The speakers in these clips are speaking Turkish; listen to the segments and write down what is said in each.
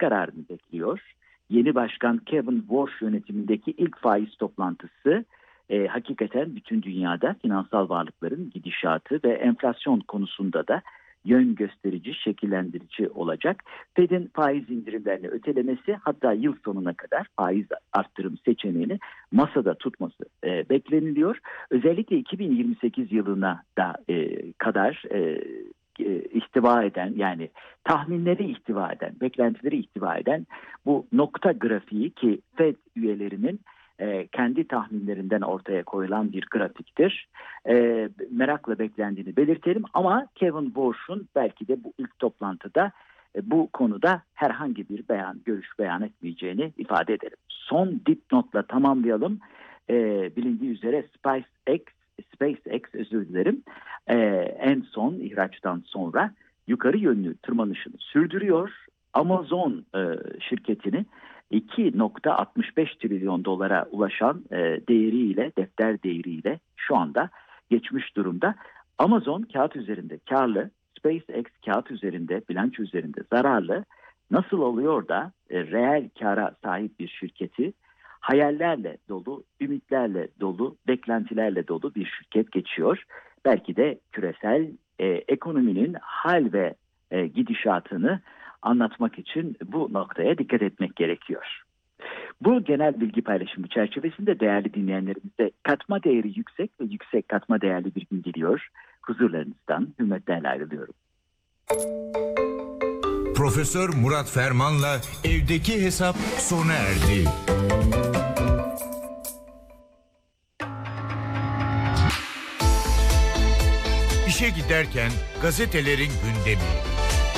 kararını bekliyor. Yeni başkan Kevin Warsh yönetimindeki ilk faiz toplantısı hakikaten bütün dünyada finansal varlıkların gidişatı ve enflasyon konusunda da yön gösterici, şekillendirici olacak. Fed'in faiz indirimlerini ötelemesi, hatta yıl sonuna kadar faiz arttırım seçeneğini masada tutması bekleniliyor. Özellikle 2028 yılına da kadar ihtiva eden, yani tahminleri ihtiva eden, beklentileri ihtiva eden bu nokta grafiği, ki Fed üyelerinin kendi tahminlerinden ortaya koyulan bir grafiktir. Merakla beklendiğini belirtelim, ama Kevin Warsh'un belki de bu ilk toplantıda bu konuda herhangi bir görüş beyan etmeyeceğini ifade edelim. Son dipnotla tamamlayalım. Bilindiği üzere SpaceX özür dilerim, en son ihraçtan sonra yukarı yönlü tırmanışını sürdürüyor. Amazon şirketini 2.65 trilyon dolara ulaşan değeriyle, defter değeriyle şu anda geçmiş durumda. Amazon kağıt üzerinde karlı, SpaceX kağıt üzerinde, bilanço üzerinde zararlı. Nasıl oluyor da reel kâra sahip bir şirketi hayallerle dolu, ümitlerle dolu, beklentilerle dolu bir şirket geçiyor? Belki de küresel ekonominin hal ve gidişatını anlatmak için bu noktaya dikkat etmek gerekiyor. Bu genel bilgi paylaşımı çerçevesinde değerli dinleyenlerimize katma değeri yüksek ve yüksek katma değerli bir gün diliyor. Huzurlarınızdan hürmetlerle ayrılıyorum. Profesör Murat Ferman'la evdeki hesap sona erdi. İşe giderken gazetelerin gündemi.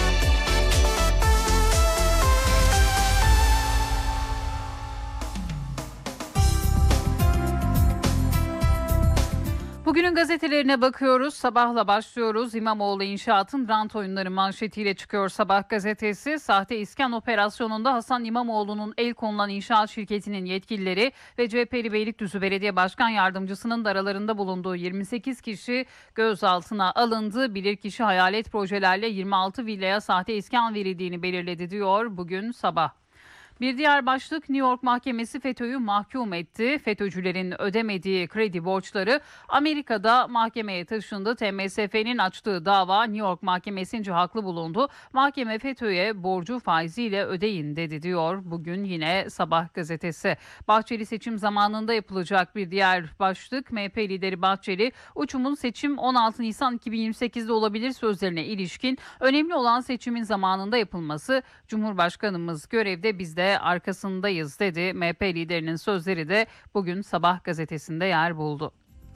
Bugünün gazetelerine bakıyoruz. Sabahla başlıyoruz. İmamoğlu inşaatın rant oyunları manşetiyle çıkıyor Sabah gazetesi. Sahte iskan operasyonunda Hasan İmamoğlu'nun el konulan inşaat şirketinin yetkilileri ve CHP'li Beylikdüzü Belediye Başkan Yardımcısının da aralarında bulunduğu 28 kişi gözaltına alındı. Bilirkişi hayalet projelerle 26 villaya sahte iskan verildiğini belirledi diyor bugün Sabah. Bir diğer başlık, New York Mahkemesi FETÖ'yü mahkum etti. FETÖ'cülerin ödemediği kredi borçları Amerika'da mahkemeye taşındı. TMSF'nin açtığı dava New York Mahkemesi'nce haklı bulundu. Mahkeme FETÖ'ye borcu faiziyle ödeyin dedi diyor bugün yine Sabah gazetesi. Bahçeli seçim zamanında yapılacak bir diğer başlık. MHP lideri Bahçeli, uçumun seçim 16 Nisan 2028'de olabilir sözlerine ilişkin önemli olan seçimin zamanında yapılması. Cumhurbaşkanımız görevde, biz de arkasındayız dedi. MHP liderinin sözleri de bugün Sabah gazetesinde yer buldu.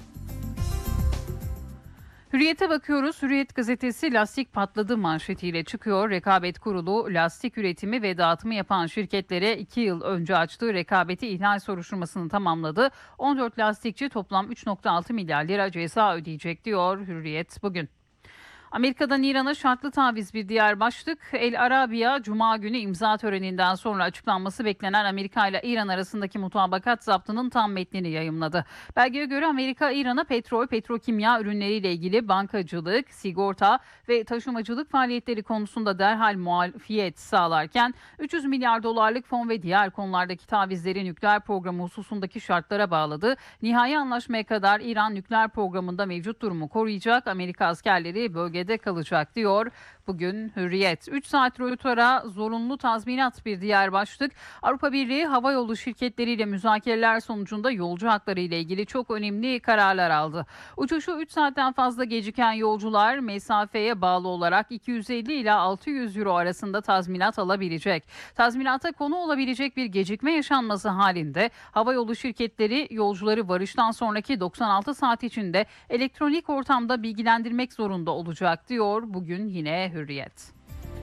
Hürriyet'e bakıyoruz. Hürriyet gazetesi lastik patladı manşetiyle çıkıyor. Rekabet Kurulu lastik üretimi ve dağıtımı yapan şirketlere 2 yıl önce açtığı rekabeti ihlal soruşturmasını tamamladı. 14 lastikçi toplam 3.6 milyar lira ceza ödeyecek diyor Hürriyet bugün. Amerika'dan İran'a şartlı taviz bir diğer başlık. El Arabiya, Cuma günü imza töreninden sonra açıklanması beklenen Amerika ile İran arasındaki mutabakat zaptının tam metnini yayımladı. Belgeye göre Amerika, İran'a petrol, petrokimya ürünleriyle ilgili bankacılık, sigorta ve taşımacılık faaliyetleri konusunda derhal muafiyet sağlarken 300 milyar dolarlık fon ve diğer konulardaki tavizleri nükleer programı hususundaki şartlara bağladı. Nihai anlaşmaya kadar İran nükleer programında mevcut durumu koruyacak. Amerika askerleri bölgede kalacak diyor bugün Hürriyet. 3 saat rötora zorunlu tazminat bir diğer başlık. Avrupa Birliği havayolu şirketleriyle müzakereler sonucunda yolcu hakları ile ilgili çok önemli kararlar aldı. Uçuşu 3 saatten fazla geciken yolcular mesafeye bağlı olarak 250 ila 600 euro arasında tazminat alabilecek. Tazminata konu olabilecek bir gecikme yaşanması halinde havayolu şirketleri yolcuları varıştan sonraki 96 saat içinde elektronik ortamda bilgilendirmek zorunda olacak diyor bugün yine Hürriyet.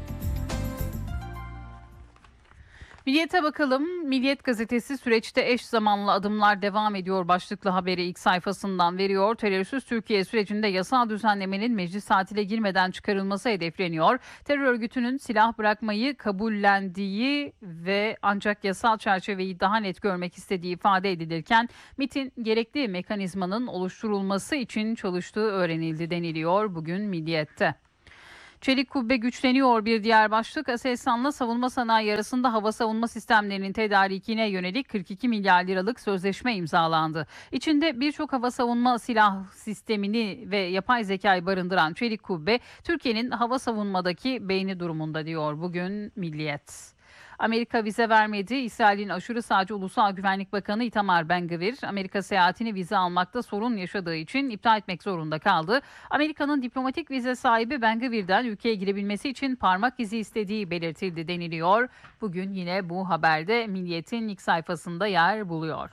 Milliyet'e bakalım. Milliyet gazetesi süreçte eş zamanlı adımlar devam ediyor başlıklı haberi ilk sayfasından veriyor. Terörsüz Türkiye sürecinde yasal düzenlemenin meclis tatile girmeden çıkarılması hedefleniyor. Terör örgütünün silah bırakmayı kabullendiği ve ancak yasal çerçeveyi daha net görmek istediği ifade edilirken MİT'in gerekli mekanizmanın oluşturulması için çalıştığı öğrenildi deniliyor bugün Milliyet'te. Çelik kubbe güçleniyor bir diğer başlık. Aselsan'la savunma sanayi arasında hava savunma sistemlerinin tedarikine yönelik 42 milyar liralık sözleşme imzalandı. İçinde birçok hava savunma silah sistemini ve yapay zekayı barındıran çelik kubbe, Türkiye'nin hava savunmadaki beyni durumunda diyor bugün Milliyet. Amerika vize vermedi. İsrail'in aşırı sağcı Ulusal Güvenlik Bakanı Itamar Ben-Gvir, Amerika seyahatini vize almakta sorun yaşadığı için iptal etmek zorunda kaldı. Amerika'nın diplomatik vize sahibi Ben-Gvir'den ülkeye girebilmesi için parmak izi istediği belirtildi deniliyor. Bugün yine bu haberde Milliyet'in ilk sayfasında yer buluyor.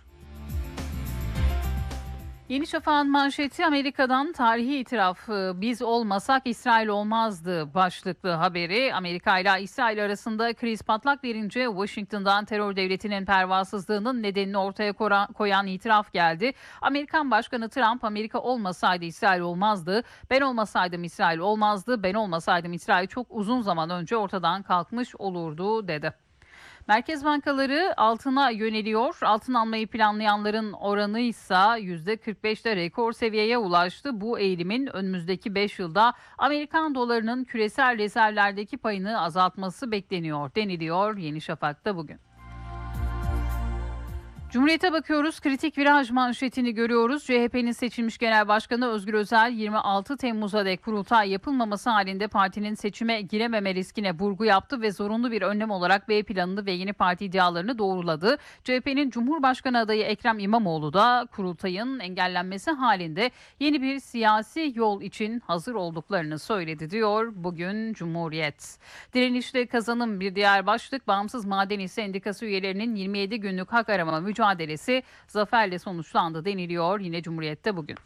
Yeni Şafak'ın manşeti Amerika'dan tarihi itiraf, biz olmasak İsrail olmazdı başlıklı haberi. Amerika ile İsrail arasında kriz patlak verince Washington'dan terör devletinin pervasızlığının nedenini ortaya koyan itiraf geldi. Amerikan Başkanı Trump, Amerika olmasaydı İsrail olmazdı, ben olmasaydım İsrail olmazdı, ben olmasaydım İsrail çok uzun zaman önce ortadan kalkmış olurdu dedi. Merkez bankaları altına yöneliyor. Altın almayı planlayanların oranı ise %45'te rekor seviyeye ulaştı. Bu eğilimin önümüzdeki 5 yılda Amerikan dolarının küresel rezervlerdeki payını azaltması bekleniyor deniliyor Yeni Şafak'ta bugün. Cumhuriyet'e bakıyoruz. Kritik viraj manşetini görüyoruz. CHP'nin seçilmiş Genel Başkanı Özgür Özel 26 Temmuz'a dek kurultay yapılmaması halinde partinin seçime girememe riskine vurgu yaptı ve zorunlu bir önlem olarak B planını ve yeni parti iddialarını doğruladı. CHP'nin Cumhurbaşkanı adayı Ekrem İmamoğlu da kurultayın engellenmesi halinde yeni bir siyasi yol için hazır olduklarını söyledi diyor bugün Cumhuriyet. Direnişte kazanım bir diğer başlık. Bağımsız Maden İş Sendikası üyelerinin 27 günlük hak arama mücadelesi zaferle sonuçlandı deniliyor yine Cumhuriyet'te bugün.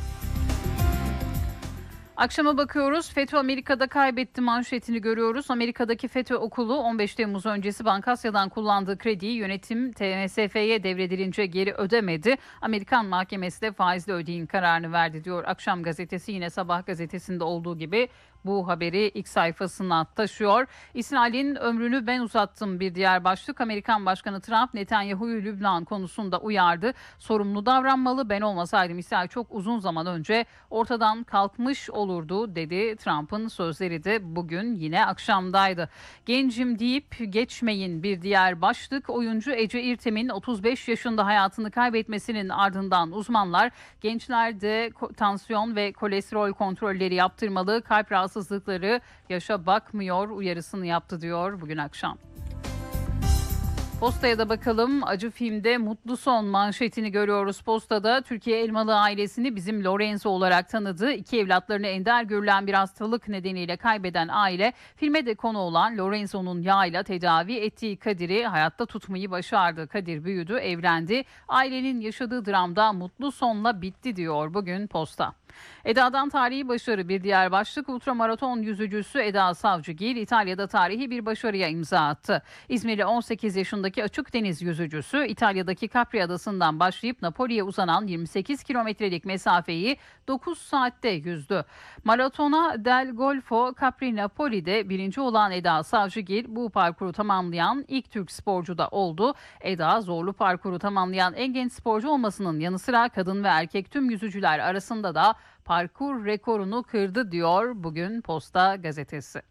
Akşama bakıyoruz. FETÖ Amerika'da kaybetti manşetini görüyoruz. Amerika'daki FETÖ okulu 15 Temmuz öncesi Bankasya'dan kullandığı krediyi yönetim TMSF'ye devredilince geri ödemedi. Amerikan mahkemesi de faizli ödeyin kararını verdi diyor. Akşam gazetesi yine Sabah gazetesinde olduğu gibi bu haberi ilk sayfasına taşıyor. İsrail'in ömrünü ben uzattım bir diğer başlık. Amerikan Başkanı Trump Netanyahu'yu Lübnan konusunda uyardı. Sorumlu davranmalı, ben olmasaydım İsrail çok uzun zaman önce ortadan kalkmış olurdu dedi. Trump'ın sözleri de bugün yine akşamdaydı. Gencim deyip geçmeyin bir diğer başlık. Oyuncu Ece İrtem'in 35 yaşında hayatını kaybetmesinin ardından uzmanlar gençlerde tansiyon ve kolesterol kontrolleri yaptırmalı, kalp rahatsızlıkları yaşa bakmıyor uyarısını yaptı diyor bugün akşam. Posta'ya da bakalım. Acı filmde mutlu son manşetini görüyoruz postada. Türkiye Elmalı ailesini bizim Lorenzo olarak tanıdı. İki evlatlarını ender görülen bir hastalık nedeniyle kaybeden aile filme de konu olan Lorenzo'nun yağıyla tedavi ettiği Kadir'i hayatta tutmayı başardı. Kadir büyüdü, evlendi. Ailenin yaşadığı dramda mutlu sonla bitti diyor bugün Posta. Eda'dan tarihi başarı bir diğer başlık. Ultramaraton yüzücüsü Eda Savcıgil İtalya'da tarihi bir başarıya imza attı. İzmirli 18 yaşındaki açık deniz yüzücüsü İtalya'daki Capri adasından başlayıp Napoli'ye uzanan 28 kilometrelik mesafeyi 9 saatte yüzdü. Maratona del Golfo Capri Napoli'de birinci olan Eda Savcıgil bu parkuru tamamlayan ilk Türk sporcu da oldu. Eda zorlu parkuru tamamlayan en genç sporcu olmasının yanı sıra kadın ve erkek tüm yüzücüler arasında da parkur rekorunu kırdı diyor bugün Posta gazetesi.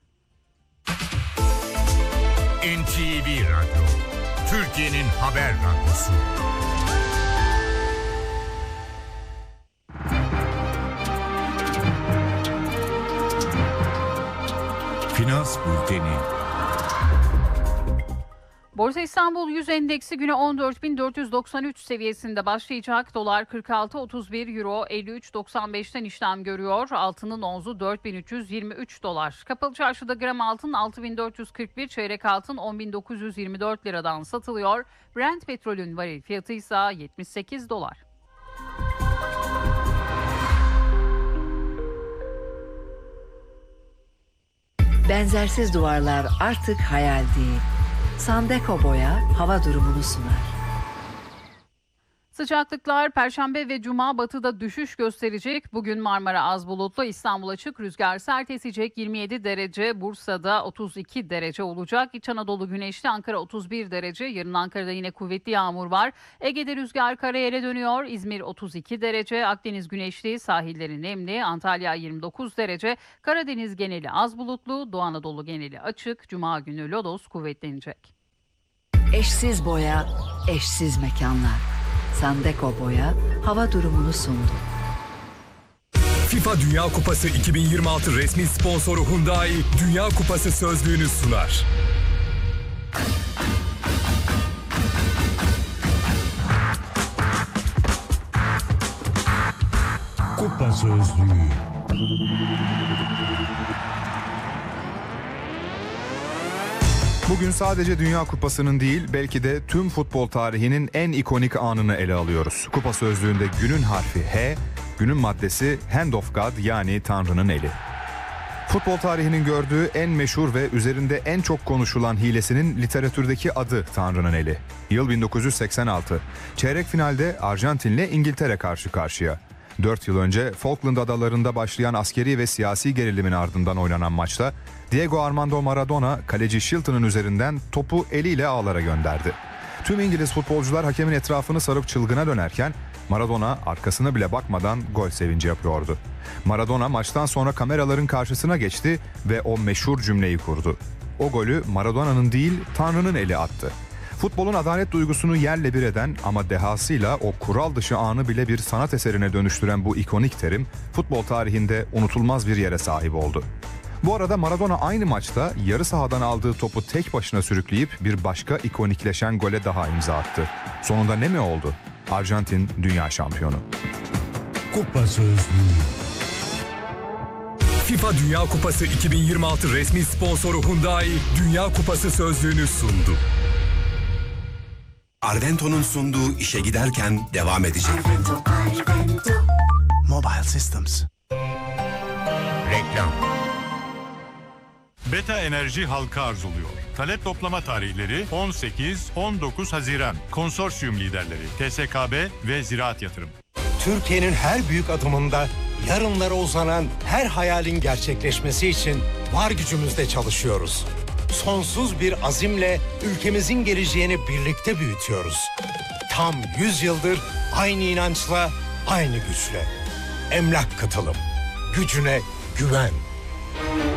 NTV Radyo, Türkiye'nin haber radyosu. Finans Bülteni. Borsa İstanbul 100 endeksi güne 14.493 seviyesinde başlayacak. Dolar 46.31, Euro 53.95'ten işlem görüyor. Altının onzu 4.323 dolar. Kapalı çarşıda gram altın 6.441, çeyrek altın 10.924 liradan satılıyor. Brent petrolün varil fiyatı ise 78 dolar. Benzersiz duvarlar artık hayal değil. Sandeko Boya hava durumunu sunar. Sıcaklıklar Perşembe ve Cuma batıda düşüş gösterecek. Bugün Marmara az bulutlu, İstanbul açık, rüzgar sert esecek. 27 derece, Bursa'da 32 derece olacak. İç Anadolu güneşli, Ankara 31 derece. Yarın Ankara'da yine kuvvetli yağmur var. Ege'de rüzgar karayele dönüyor. İzmir 32 derece, Akdeniz güneşli, sahilleri nemli. Antalya 29 derece. Karadeniz geneli az bulutlu, Doğu Anadolu geneli açık. Cuma günü lodos kuvvetlenecek. Eşsiz boya, eşsiz mekanlar. Sandeko Boya hava durumunu sundu. FIFA Dünya Kupası 2026 resmi sponsoru Hyundai Dünya Kupası sözlüğünü sunar. Kupa Sözlüğü. Bugün sadece Dünya Kupası'nın değil, belki de tüm futbol tarihinin en ikonik anını ele alıyoruz. Kupa Sözlüğü'nde günün harfi H, günün maddesi Hand of God yani Tanrı'nın eli. Futbol tarihinin gördüğü en meşhur ve üzerinde en çok konuşulan hilesinin literatürdeki adı Tanrı'nın eli. Yıl 1986. Çeyrek finalde Arjantin'le İngiltere karşı karşıya. 4 yıl önce Falkland Adaları'nda başlayan askeri ve siyasi gerilimin ardından oynanan maçta Diego Armando Maradona kaleci Shilton'un üzerinden topu eliyle ağlara gönderdi. Tüm İngiliz futbolcular hakemin etrafını sarıp çılgına dönerken Maradona arkasına bile bakmadan gol sevinci yapıyordu. Maradona maçtan sonra kameraların karşısına geçti ve o meşhur cümleyi kurdu. O golü Maradona'nın değil Tanrı'nın eli attı. Futbolun adalet duygusunu yerle bir eden ama dehasıyla o kural dışı anı bile bir sanat eserine dönüştüren bu ikonik terim futbol tarihinde unutulmaz bir yere sahip oldu. Bu arada Maradona aynı maçta yarı sahadan aldığı topu tek başına sürükleyip bir başka ikonikleşen gole daha imza attı. Sonunda ne mi oldu? Arjantin dünya şampiyonu. Kupa Sözlüğü. FIFA Dünya Kupası 2026 resmi sponsoru Hyundai Dünya Kupası sözlüğünü sundu. Arvento'nun sunduğu işe giderken devam edecek. Mobile Systems. Reklam. Beta Enerji halka arzuluyor. Talep toplama tarihleri 18-19 Haziran. Konsorsiyum liderleri TSKB ve Ziraat Yatırım. Türkiye'nin her büyük adımında yarınlara uzanan her hayalin gerçekleşmesi için var gücümüzle çalışıyoruz. Sonsuz bir azimle ülkemizin geleceğini birlikte büyütüyoruz. Tam 100 yıldır aynı inançla, aynı güçle. Emlak Katılım. Gücüne güven.